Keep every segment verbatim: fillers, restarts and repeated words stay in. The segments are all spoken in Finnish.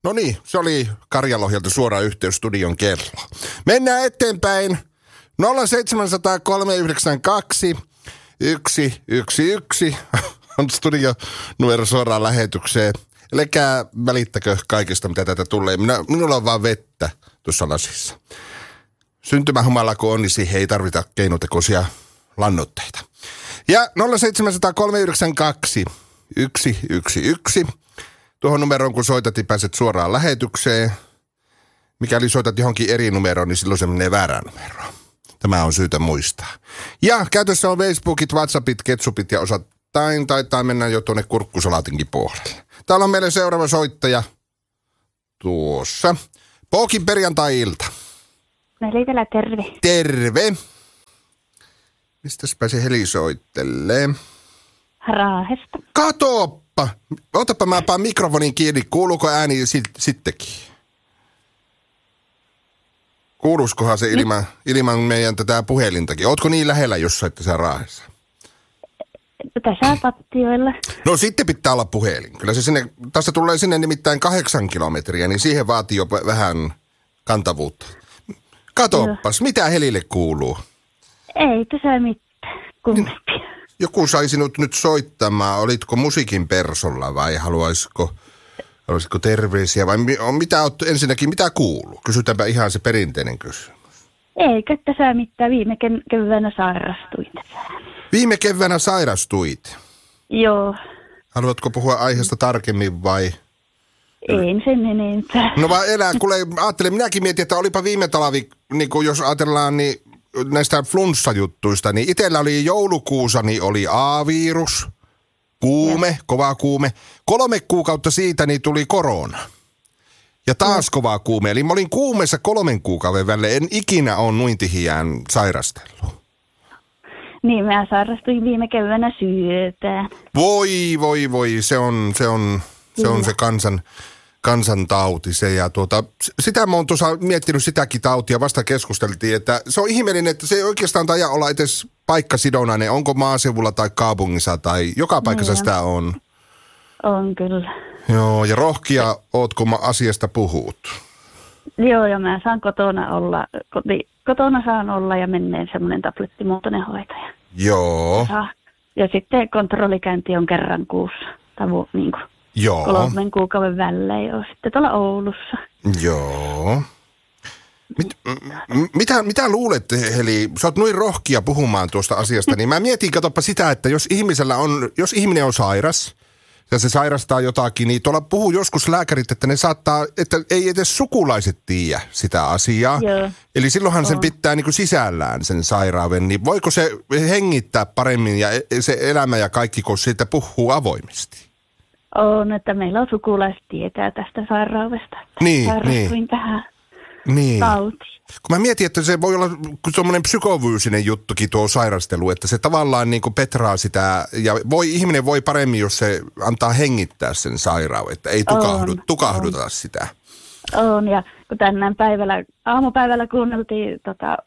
No niin, se oli Karjalohjalta suora yhteys studion kello. Mennään eteenpäin. nolla seitsemän nolla nolla kolme yhdeksän kaksi yksi yksi yksi on studio numero suoraan lähetykseen. Elikää välittäkö kaikista, mitä tätä tulee. Minä, minulla on vaan vettä tuossa lasissa. Syntymähumala kun on, niin siihen ei tarvita keinotekoisia lannoitteita. Ja nolla seitsemän nolla nolla kolme yhdeksän kaksi yksi yksi yksi. Tuohon numeroon, kun soitat, niin pääset suoraan lähetykseen. Mikäli soitat johonkin eri numeroon, niin silloin se menee väärään numeroon. Tämä on syytä muistaa. Ja käytössä on Facebookit, WhatsAppit, Ketsupit ja osattain taitaa mennä jo tuonne kurkkusalaatinkin puolelle. Täällä on meille seuraava soittaja tuossa. Pookin perjantai-ilta. Melitellä terve. Terve. Mistäspä se Heli soittelee? Raahesta. Katoppa. Otapa mä paan mikrofonin kiinni. Kuuluuko ääni sit, sittenkin? Kuuluskohan se ilman, ilman meidän tätä puhelintakin? Ootko niin lähellä jossain tässä Raahessa? Tässä Pattioilla. No sitten pitää olla puhelin. Kyllä se sinne, tässä tulee sinne nimittäin kahdeksan kilometriä, niin siihen vaatii jo vähän kantavuutta. Katoppas, mitä Helille kuuluu? Ei tässä mitään. Kummempia. Joku sai sinut nyt soittamaan. Olitko musiikin persolla vai haluaisiko, haluaisiko terveisiä vai mitä oot, ensinnäkin mitä kuuluu? Kysytäänpä ihan se perinteinen kysymys. Eikö tässä mitään. Viime keväänä sairastuin tässä. Viime keväänä sairastuit? Joo. Haluatko puhua aiheesta tarkemmin vai? Ei sen enempää. No vaan elää, kuule, ajattelen, minäkin mietin, että olipa viime talvi, niin kuin jos ajatellaan, niin näistä flunssajuttuista, niin itsellä oli joulukuussa, niin oli A-virus, kuume, ja. kova kuume. Kolme kuukautta siitä, niin tuli korona. Ja taas ja. kova kuume. Eli mä olin kuumeessa kolmen kuukauden välein. En ikinä ole noin tihiään sairastellut. Niin, mä sairastuin viime keväänä syöpään. Voi, voi, voi. Se on se, on, se, on se kansan... kansantauti se ja tuota, sitä mä oon tuossa miettinyt sitäkin tautia, vasta keskusteltiin, että se on ihmeellinen, että se ei oikeastaan taida olla edes paikkasidonnainen, onko maaseudulla tai kaupungissa tai joka paikassa niin sitä on. On kyllä. Joo, ja rohkia oot, kun mä asiasta puhut. Joo, ja mä saan kotona olla, koti, kotona saan olla ja menneen semmoinen tablettimuotoinen hoitaja. Joo. Ja, ja sitten kontrollikäynti on kerran kuussa, tai niin kuin. Joo. Kolmen kuukauden välein on sitten tuolla Oulussa. Joo. Mit, m- mitä, mitä luulet, Heli? Sä oot noin rohkia puhumaan tuosta asiasta, niin mä mietin, katsoppa sitä, että jos ihmisellä on, jos ihminen on sairas ja se sairastaa jotakin, niin tuolla puhuu joskus lääkärit, että ne saattaa, että ei edes sukulaiset tiedä sitä asiaa. Joo. Eli silloinhan on. sen pitää niin kuin sisällään sen sairauden, niin voiko se hengittää paremmin ja se elämä ja kaikki, kun siitä puhuu avoimesti? On, että meillä on sukulaiset tietää tästä sairaudesta. Niin, Sairastuin niin. tähän niin. tautiin. Kun mä mietin, että se voi olla semmoinen psykovyysinen juttukin tuo sairastelu, että se tavallaan niin kuin petraa sitä, ja voi, ihminen voi paremmin, jos se antaa hengittää sen sairauden, että ei tukahdu, on, tukahduta on. sitä. On, ja kun tänään päivällä, aamupäivällä kuunneltiin tota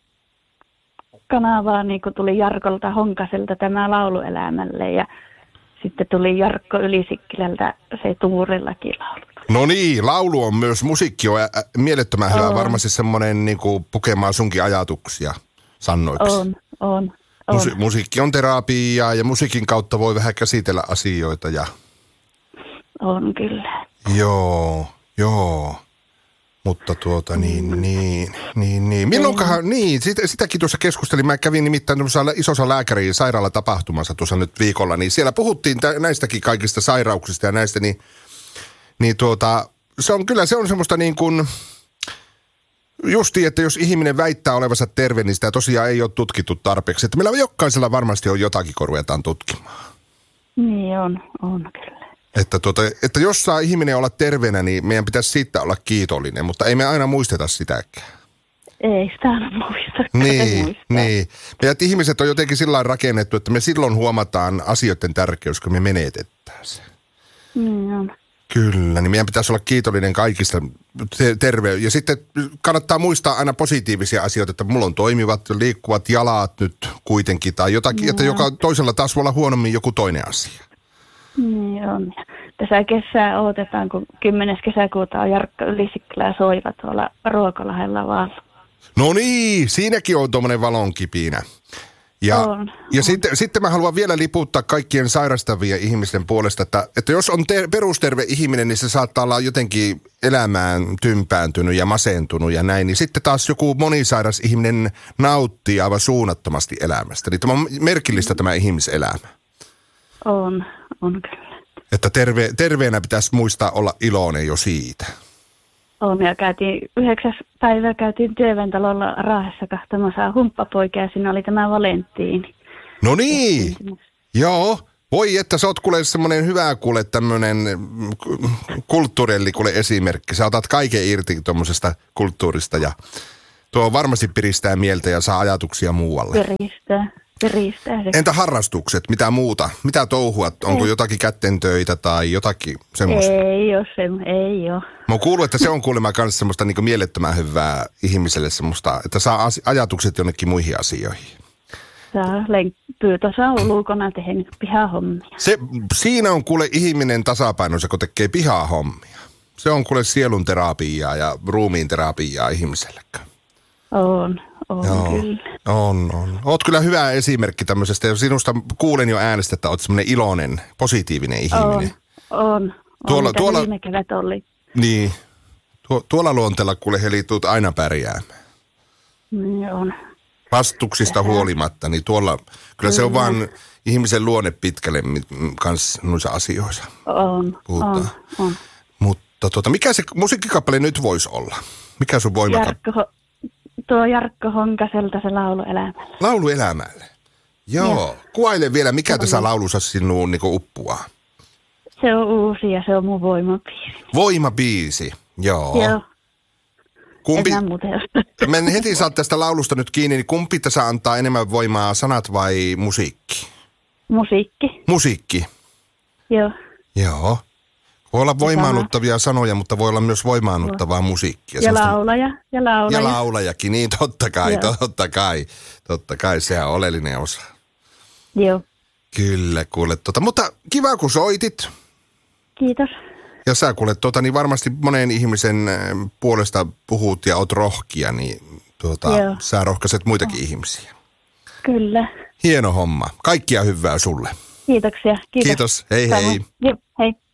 kanavaa, niin kun tuli Jarkolta Honkaselta tämä lauluelämälle, ja sitten tuli Jarkko Ylisikkilältä se Tuurillakin laulu. No niin, laulu on myös, musiikki on ä, mielettömän hyvä, varmasti semmoinen niin kuin pukemaan sunkin ajatuksia sannoiksi. On, on, on. Musi- musiikki on terapiaa ja musiikin kautta voi vähän käsitellä asioita. Ja... On kyllä. Joo, joo. Mutta tuota niin, niin, niin, niin. Milloinkahan, niin, sitä, sitäkin tuossa keskustelin. Mä kävin nimittäin isossa lääkärin sairaalatapahtumassa tuossa nyt viikolla, niin siellä puhuttiin näistäkin kaikista sairauksista ja näistä, niin, niin tuota, se on kyllä, se on semmoista niin kuin, justiin, että jos ihminen väittää olevansa terve, niin sitä tosiaan ei ole tutkittu tarpeeksi. Että meillä jokaisella varmasti on jotakin, kun ruvetaan tutkimaan. Niin on, on kyllä. Että, tuota, että jos saa ihminen olla terveenä, niin meidän pitäisi siitä olla kiitollinen, mutta ei me aina muisteta sitäkään. Ei sitä aina muista. Niin, niin. Meidät ihmiset on jotenkin sillä lailla rakennettu, että me silloin huomataan asioiden tärkeys, kun me menetetään se. Niin on. Kyllä, niin meidän pitäisi olla kiitollinen kaikista terve. Ja sitten kannattaa muistaa aina positiivisia asioita, että mulla on toimivat, liikkuvat jalat nyt kuitenkin, tai jotakin, no. Että joka toisella taas voi olla huonommin joku toinen asia. Niin on. tässä kesää odotetaan, kun kymmenes kesäkuuta on Jarkko Ylisikkilä soiva tuolla Ruokolahdella Vaalla. No niin, siinäkin on tuommoinen valonkipinä. Ja, on, ja on. Sitten, sitten mä haluan vielä liputtaa kaikkien sairastavien ihmisten puolesta, että, että jos on ter- perusterve ihminen, niin se saattaa olla jotenkin elämään tympääntynyt ja masentunut ja näin. Niin sitten taas joku monisairas ihminen nauttii aivan suunnattomasti elämästä. Niin tämä on merkillistä tämä ihmiselämä. On, on kyllä. Että terve, terveenä pitäisi muistaa olla iloinen jo siitä. On, ja käytiin yhdeksäs päivä käytiin Työväentalolla Raahessa kahtamassa humppapoikia, ja siinä oli tämä Valenttiini. No niin, joo. Voi, että sä oot kuule semmoinen hyvä kuule tämmöinen kulttuurelli kuule esimerkki. Sä otat kaiken irti tuommoisesta kulttuurista ja tuo varmasti piristää mieltä ja saa ajatuksia muualle. Piristää, piristää. Se. Entä harrastukset? Mitä muuta? Mitä touhua? Onko ei. jotakin kättentöitä tai jotakin semmoista? Ei ole se, ei ole. Mä oon kuullut, että se on kuulemma kanssa semmoista niin mielettömän hyvää ihmiselle semmoista, että saa ajatukset jonnekin muihin asioihin. Saa lenkkyy tuossa ulkona tehnyt pihahommia. Se, siinä on kuule ihminen tasapainossa, kun tekee pihahommia. Se on kuule sielun terapiaa ja ruumiin terapiaa ihmiselle. On, on Joo, kyllä. On, on. Oot kyllä hyvä esimerkki tämmöisestä. Ja sinusta kuulen jo äänestä, että oot semmoinen iloinen, positiivinen ihminen. On, on. Tuolla, on tuolla, viime kevät oli. niin, tuo, tuolla luonteella kuule heli tuut aina pärjäämään. Niin on. Vastuksista huolimatta, niin tuolla, kyllä se on vaan ihmisen luonne pitkälle kanssa noissa asioissa. On, puhutaan. on, on. Mutta tuota, mikä se musiikkikappale nyt voisi olla? Mikä sun voimakappale? Jarkko, tuo Jarkko Honkaselta se laulu elämällä. Laulu elämälle. Joo. Ja. Kuvaile vielä, mikä on tässä laulussa sinuun niin uppuaa. Se on uusi ja se on mun voimabiisi. Voimabiisi, joo. Joo. Kumpi, en mä heti saat tästä laulusta nyt kiinni, niin kumpi tässä antaa enemmän voimaa, sanat vai musiikki? Musiikki. Musiikki? Joo. Joo. Voi olla voimaannuttavia sanoja, mutta voi olla myös voimaannuttavaa musiikkia. Ja semmoista... laulaja. Ja laulaja. Ja laulajakin, niin totta kai, Joo. totta kai. Totta kai, se on oleellinen osa. Joo. Kyllä, kuule. Tota, mutta kiva, kun soitit. Kiitos. Ja sä kuule, tota, niin varmasti monen ihmisen puolesta puhut ja oot rohkia, niin tuota, sä rohkaiset muitakin oh. ihmisiä. Kyllä. Hieno homma. Kaikkia hyvää sulle. Kiitoksia. Kiitos. Kiitos. Hei hei. Joo, hei.